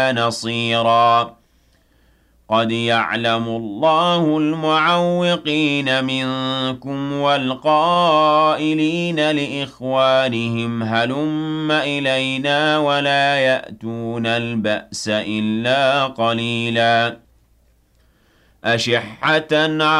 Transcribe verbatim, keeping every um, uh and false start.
نصيرا قد يعلم الله المعوقين منكم والقائلين لإخوانهم هلم إلينا ولا يأتون البأس إلا قليلا أشحة